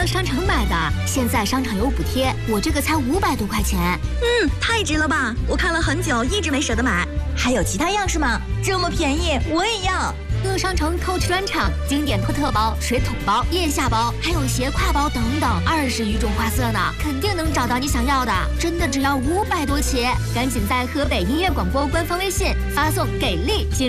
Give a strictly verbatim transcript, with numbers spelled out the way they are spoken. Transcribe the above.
乐商城买的，现在商场有补贴，我这个才五百多块钱。 嗯，太值了吧！我看了很久，一直没舍得买。 还有其他样式吗？这么便宜，我也要。 乐商城 Coach 专场，经典托特包、水桶包、腋下包，还有斜挎包等等，二十余种花色呢，肯定能找到你想要的。真的只要五百多起，赶紧在河北音乐广播官方微信发送“给力”进。